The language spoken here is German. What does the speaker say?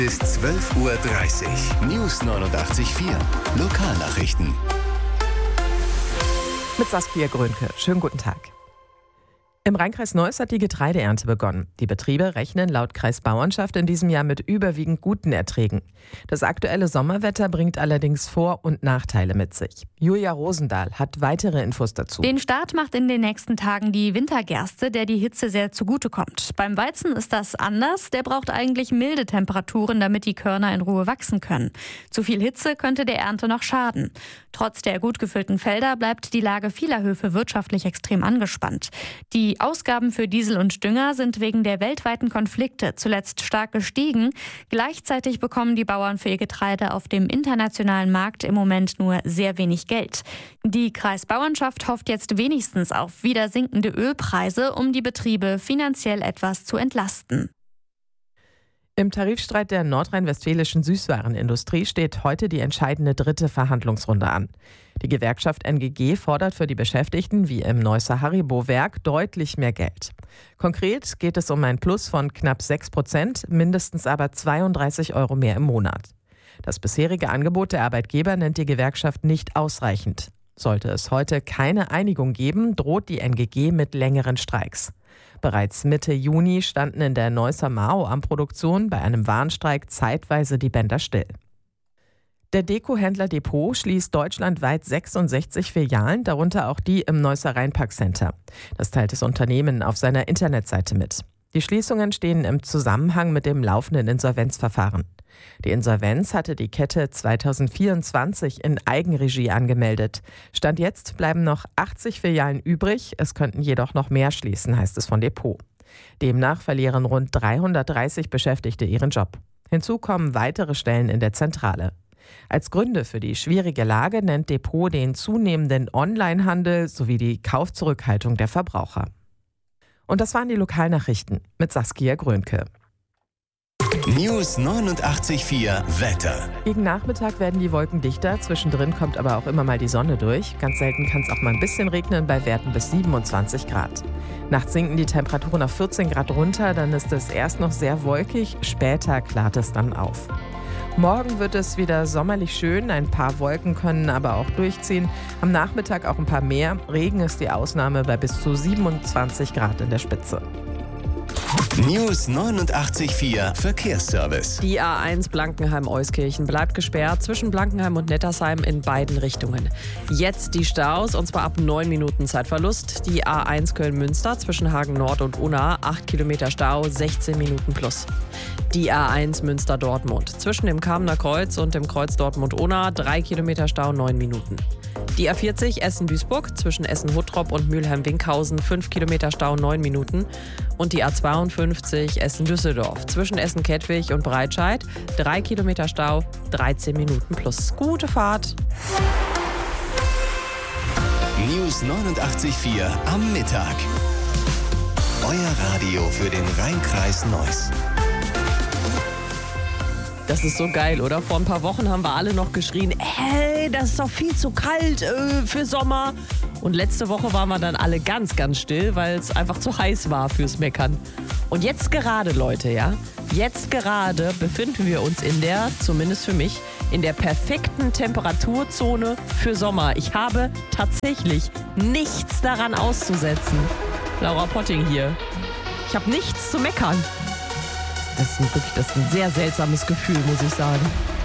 Bis 12:30 Uhr. News 89.4. Lokalnachrichten. Mit Saskia Grönke. Schönen guten Tag. Im Rheinkreis Neuss hat die Getreideernte begonnen. Die Betriebe rechnen laut Kreisbauernschaft in diesem Jahr mit überwiegend guten Erträgen. Das aktuelle Sommerwetter bringt allerdings Vor- und Nachteile mit sich. Julia Rosendahl hat weitere Infos dazu. Den Start macht in den nächsten Tagen die Wintergerste, der die Hitze sehr zugutekommt. Beim Weizen ist das anders. Der braucht eigentlich milde Temperaturen, damit die Körner in Ruhe wachsen können. Zu viel Hitze könnte der Ernte noch schaden. Trotz der gut gefüllten Felder bleibt die Lage vieler Höfe wirtschaftlich extrem angespannt. Die Ausgaben für Diesel und Dünger sind wegen der weltweiten Konflikte zuletzt stark gestiegen. Gleichzeitig bekommen die Bauern für ihr Getreide auf dem internationalen Markt im Moment nur sehr wenig Geld. Die Kreisbauernschaft hofft jetzt wenigstens auf wieder sinkende Ölpreise, um die Betriebe finanziell etwas zu entlasten. Im Tarifstreit der nordrhein-westfälischen Süßwarenindustrie steht heute die entscheidende dritte Verhandlungsrunde an. Die Gewerkschaft NGG fordert für die Beschäftigten wie im Neusser Haribo-Werk deutlich mehr Geld. Konkret geht es um ein Plus von knapp 6%, mindestens aber 32 € mehr im Monat. Das bisherige Angebot der Arbeitgeber nennt die Gewerkschaft nicht ausreichend. Sollte es heute keine Einigung geben, droht die NGG mit längeren Streiks. Bereits Mitte Juni standen in der Neusser Mao-Am-Produktion bei einem Warnstreik zeitweise die Bänder still. Der Deko-Händler Depot schließt deutschlandweit 66 Filialen, darunter auch die im Neusser Rheinpark-Center. Das teilt das Unternehmen auf seiner Internetseite mit. Die Schließungen stehen im Zusammenhang mit dem laufenden Insolvenzverfahren. Die Insolvenz hatte die Kette 2024 in Eigenregie angemeldet. Stand jetzt bleiben noch 80 Filialen übrig, es könnten jedoch noch mehr schließen, heißt es von Depot. Demnach verlieren rund 330 Beschäftigte ihren Job. Hinzu kommen weitere Stellen in der Zentrale. Als Gründe für die schwierige Lage nennt Depot den zunehmenden Onlinehandel sowie die Kaufzurückhaltung der Verbraucher. Und das waren die Lokalnachrichten mit Saskia Grönke. News 89.4 Wetter. Gegen Nachmittag werden die Wolken dichter, zwischendrin kommt aber auch immer mal die Sonne durch. Ganz selten kann es auch mal ein bisschen regnen bei Werten bis 27 Grad. Nachts sinken die Temperaturen auf 14 Grad runter, dann ist es erst noch sehr wolkig, später klart es dann auf. Morgen wird es wieder sommerlich schön, ein paar Wolken können aber auch durchziehen. Am Nachmittag auch ein paar mehr. Regen ist die Ausnahme bei bis zu 27 Grad in der Spitze. News 89.4 Verkehrsservice. Die A1 Blankenheim-Euskirchen bleibt gesperrt zwischen Blankenheim und Nettersheim in beiden Richtungen. Jetzt die Staus, und zwar ab 9 Minuten Zeitverlust. Die A1 Köln-Münster zwischen Hagen Nord und Unna, 8 Kilometer Stau, 16 Minuten plus. Die A1 Münster-Dortmund zwischen dem Kamener Kreuz und dem Kreuz Dortmund-Unna, 3 Kilometer Stau, 9 Minuten. Die A40 Essen-Duisburg zwischen Essen-Huttrop und Mülheim-Winkhausen, 5 Kilometer Stau, 9 Minuten. Und die A52 Essen-Düsseldorf zwischen Essen-Kettwig und Breitscheid, 3 Kilometer Stau, 13 Minuten plus. Gute Fahrt! News 89.4 am Mittag. Euer Radio für den Rheinkreis Neuss. Das ist so geil, oder? Vor ein paar Wochen haben wir alle noch geschrien, hey, das ist doch viel zu kalt für Sommer. Und letzte Woche waren wir dann alle ganz, ganz still, weil es einfach zu heiß war fürs Meckern. Und jetzt gerade, Leute, ja, jetzt gerade befinden wir uns in der, zumindest für mich, in der perfekten Temperaturzone für Sommer. Ich habe tatsächlich nichts daran auszusetzen. Laura Potting hier. Ich habe nichts zu meckern. Das ist ein sehr seltsames Gefühl, muss ich sagen.